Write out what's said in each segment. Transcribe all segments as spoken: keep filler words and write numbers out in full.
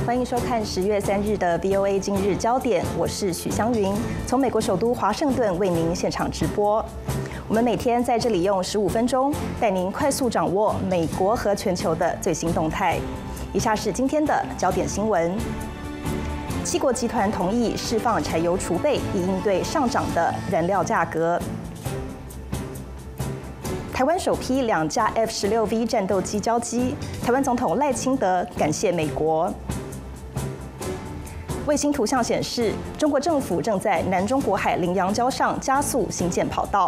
欢迎收看十月三日的 V O A 今日焦点，我是许湘云，从美国首都华盛顿为您现场直播。我们每天在这里用十五分钟，带您快速掌握美国和全球的最新动态。以下是今天的焦点新闻：七国集团同意释放柴油储备，以应对上涨的燃料价格。台湾首批两架 F 十六 V 战斗机交机，台湾总统赖清德感谢美国。卫星图像显示，中国政府正在南中国海羚羊礁上加速新建跑道。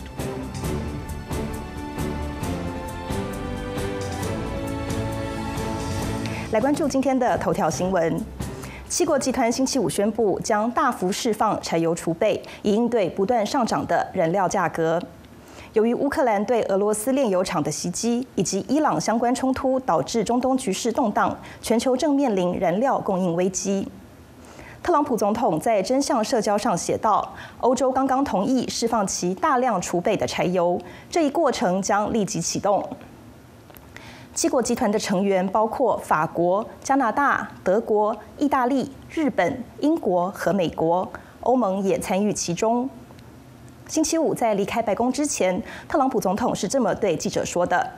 来关注今天的头条新闻。七国集团星期五宣布，将大幅释放柴油储备，以应对不断上涨的燃料价格。由于乌克兰对俄罗斯炼油厂的袭击，以及伊朗相关冲突，导致中东局势动荡，全球正面临燃料供应危机。特朗普总统在真相社交上写道：“欧洲刚刚同意释放其大量储备的柴油，这一过程将立即启动。”七国集团的成员包括法国、加拿大、德国、意大利、日本、英国和美国，欧盟也参与其中。星期五在离开白宫之前，特朗普总统是这么对记者说的：“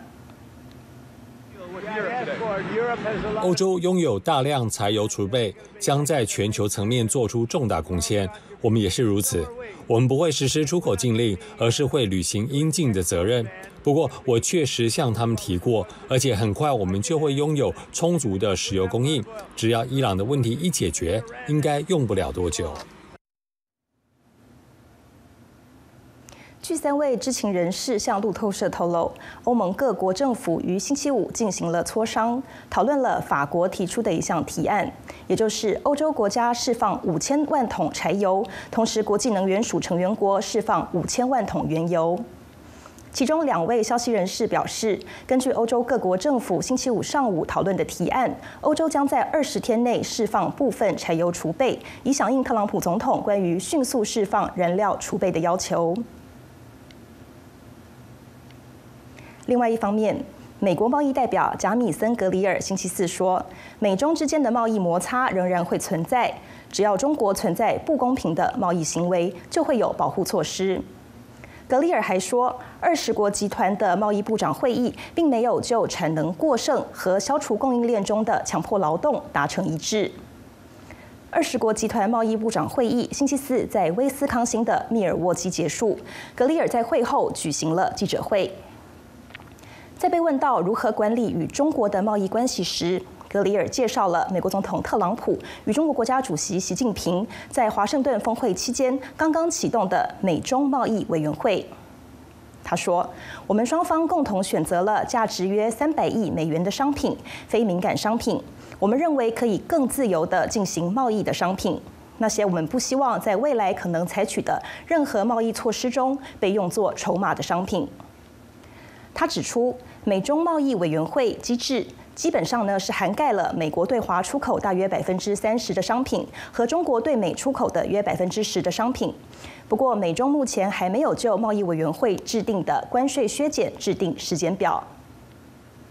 欧洲拥有大量柴油储备，将在全球层面做出重大贡献。我们也是如此。我们不会实施出口禁令，而是会履行应尽的责任。不过，我确实向他们提过，而且很快我们就会拥有充足的石油供应。只要伊朗的问题一解决，应该用不了多久。” 据三位知情人士向路透社透露，欧盟各国政府于星期五进行了磋商，讨论了法国提出的一项提案，也就是欧洲国家释放五千万桶柴油，同时国际能源署成员国释放五千万桶原油。其中两位消息人士表示，根据欧洲各国政府星期五上午讨论的提案，欧洲将在二十天内释放部分柴油储备，以响应特朗普总统关于迅速释放燃料储备的要求。另外一方面，美国贸易代表贾米森·格里尔星期四说，美中之间的贸易摩擦仍然会存在，只要中国存在不公平的贸易行为，就会有保护措施。格里尔还说，二十国集团的贸易部长会议并没有就产能过剩和消除供应链中的强迫劳动达成一致。二十国集团贸易部长会议星期四在威斯康星的密尔沃基结束，格里尔在会后举行了记者会。在被问到如何管理与中国的贸易关系时，格里尔介绍了美国总统特朗普与中国国家主席习近平在华盛顿峰会期间刚刚启动的美中贸易委员会。他说：“我们双方共同选择了价值约三百亿美元的商品，非敏感商品。我们认为可以更自由地进行贸易的商品。那些我们不希望在未来可能采取的任何贸易措施中被用作筹码的商品。”他指出，美中贸易委员会机制基本上呢是涵盖了美国对华出口大约百分之三十的商品和中国对美出口的约百分之十的商品。不过，美中目前还没有就贸易委员会制定的关税削减制定时间表。